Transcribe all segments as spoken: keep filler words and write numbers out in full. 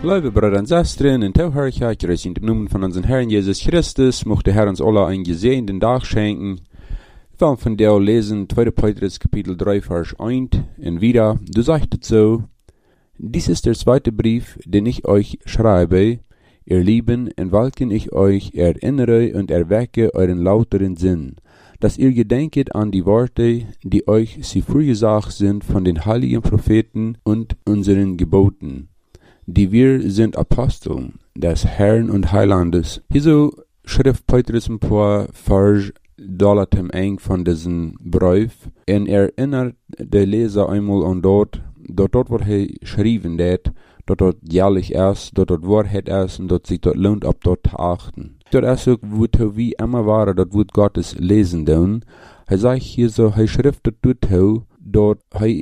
Liebe Brüder und Schwestern, in Tauherrlichkeit, grüß in dem Namen von unserem Herrn Jesus Christus, mochte der Herr uns alle einen gesegneten Tag schenken. Wir wollen von dir lesen, zweiter Petrus Kapitel drei, Vers eins, und wieder, du sagst so, dies ist der zweite Brief, den ich euch schreibe, ihr Lieben, in welchen ich euch erinnere und erwecke euren lauteren Sinn, dass ihr gedenket an die Worte, die euch sie vorgesagt sind von den heiligen Propheten und unseren Geboten, die wir sind Aposteln des Herrn und Heilandes. Hierso schrift Petrus ein paar Vers dort am Ende von diesem Brief, und erinnert der Leser einmal an dort, dort, dort, wo er geschrieben hat, dort, dort jährlich ist, dort, dort Wahrheit ist, und dort sich dort lohnt, ab dort zu achten. Dort ist auch, wo er wie immer war, dort wird Gottes lesen tun. Er sagt hier so, er schriftet dort, dort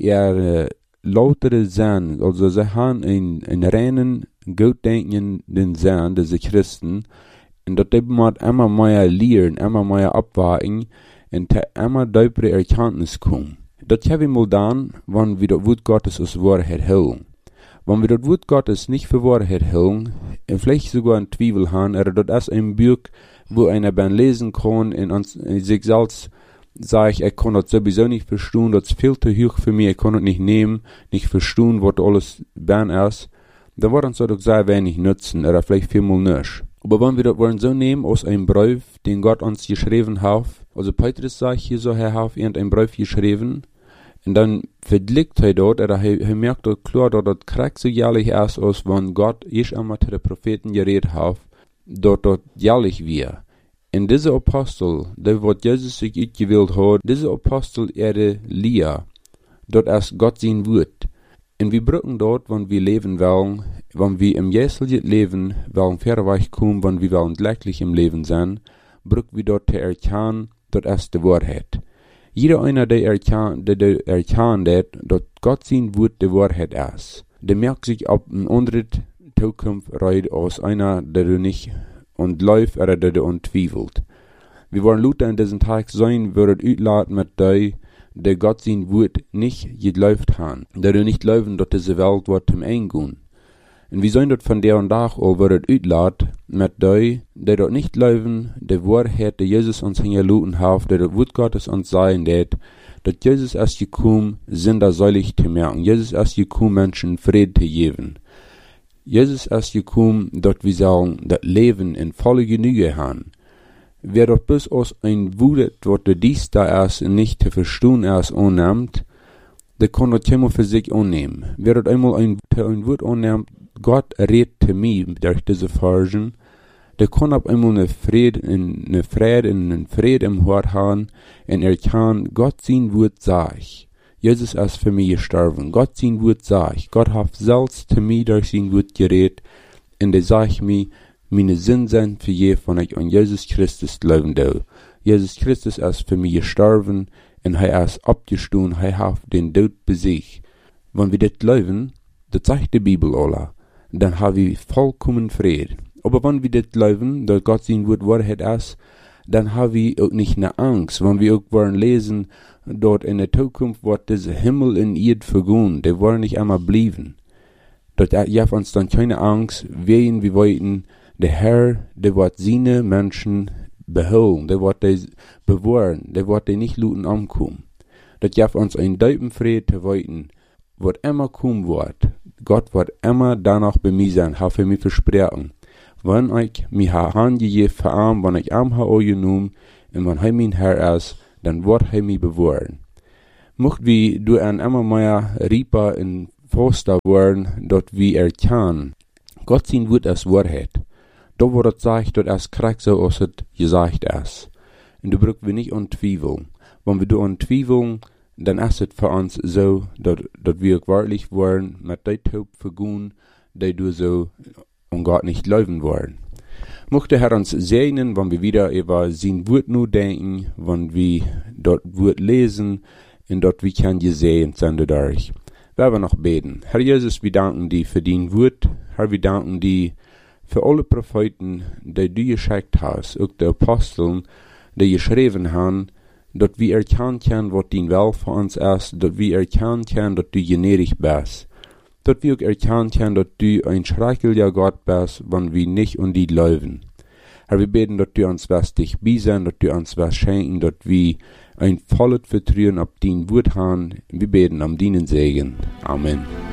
er lautere Sinn, also sie haben einen, einen reinen, gutdenkenden Sinn, diese Christen, und dort eben man immer mehr lernen, immer mehr abwarten, und immer deupere Erkenntnis kommen. Das haben wir mal dann, wenn wir das Wort Gottes als Wahrheit hören. Wenn wir das Wort Gottes nicht für Wahrheit hören, und vielleicht sogar einen Zweifel haben, oder das ist ein Buch, wo einer beim Lesen kann, und uns, sich selbst sage ich, ich kann das sowieso nicht verstehen, das ist viel zu hoch für mich, ich kann das nicht nehmen, nicht verstehen, was alles ben ist, dann wird uns das auch sehr wenig nützen, oder vielleicht vielmal nicht. Aber wenn wir das wollen so nehmen, aus einem Brief, den Gott uns geschrieben hat, also Petrus sagt hier so, er hat irgendeinen Brief geschrieben, und dann verblickt er dort, oder er, er merkt dort klar, dass das kriegt so jährlich erst aus, wenn Gott ich einmal zu den Propheten geredet hat, dort dort jährlich wir. Und diese Apostel, der was Jesus sich gewählt hat, diese Apostel ihre Lia, dort ist Gott sein Wort. Und wir brauchen dort, wenn wir leben wollen, wenn wir im jährlichen Leben wollen verweich kommen, wenn wir wollen glücklich im Leben sein, brauchen wir dort zu erkennen, dort ist die Wahrheit. Jeder einer, der erkennt, der, der erkennt, dass Gott sein Wort die Wahrheit ist, der merkt sich ab ein anderes Zukunft rein aus einer, der du nicht und läuft, oder der du untwiefelt. Wir wollen Luther in diesem Tag sein, würdet utladen mit dir, der Gott sein Wort nicht geläuft haben, der du nicht laufen, dass diese Welt wird zum Eingehen. Und wir sollen dort von der und Tag auch würdet utladen mit dir, der dort nicht laufen, der Wahrheit, der Jesus uns hingeluten hat, der das Wort Gottes uns sagen wird, dass Jesus erst gekommen, Sünder selig zu merken, Jesus erst gekommen, Menschen Frieden zu geben. Jesus ist gekommen, dort wir sagen, das Leben in volle Genüge haben. Wer dort bis aus ein Wudet, dort der dies da ist, nicht zu verstehen ist, annimmt, der kann das immer für sich annehmen. Wer dort einmal ein, ein Wort annimmt, Gott redet zu mir durch diese Versen, der kann ab einmal eine Friede, eine Friede, eine Friede im Hort haben, und er kann Gott sein Wort sagen. Jesus ist für mich gestorben. Gott sein Wort sagt. Gott hat selbst zu mir durch sein Wort geredet. Und er sagt mir, meine Sünden sind für je von euch an Jesus Christus glauben will. Jesus Christus ist für mich gestorben und er ist abgestanden. Er hat den Tod besiegt. Wenn wir das glauben, das sagt die Bibel alle, dann haben wir vollkommen Frieden. Aber wenn wir das glauben, dass Gott sein Wort Wahrheit ist, dann haben wir auch nicht eine Angst, wenn wir auch wollen lesen, dort in der Zukunft wird dieser Himmel in Erd vergehen, der wollen nicht einmal bleiben. Dort hat uns dann keine Angst, wen wir wollten, der Herr, der wird seine Menschen beholen, der wird die bewahren, der wird die nicht luten ankommen. Dort hat uns ein deuten Frieden zu wollten, was immer kommen wird. Gott wird immer danach bei mir sein, hat für mich versprochen. Wenn ich mich angegeben verarm, wenn ich am Herr genommen, und wenn er mein Herr ist, dann wird er mich bewahren. Mocht wie du ein immer mehr Rieper in Foster werden, dort wie er kann. Gott sein Wort als Wahrheit. Da wo das sagt, dort als Krieg so aus es gesagt ist. Und du brauchst wir nicht untweifeln. Wenn wir du untweifeln, dann ist es für uns so, dort, dort wir wahrlich werden, mit der Taub vergehen, die du so und Gott nicht laufen wollen. Möchte Herr uns segnen, wenn wir wieder über sein Wort nur denken, wenn wir dort Wort lesen, und dort wir können gesehen sein dadurch. Wir werden noch beten. Herr Jesus, wir danken dir für dein Wort. Herr, wir danken dir für alle Propheten, die du geschickt hast, auch die Aposteln, die geschrieben haben, dass wir erkennen können, was dein Will für uns ist, dass wir erkennen können, dass du gnädig bist. dat wir auch erkennen können, dass du ein schrecklicher Gott bist, wenn wir nicht um die leuven. Herr, wir beten, dass du uns was dich biesen, dass du uns was schenken, dass wir ein volles Vertrauen auf dein Wort haben. Wir beten am deinen Segen. Amen.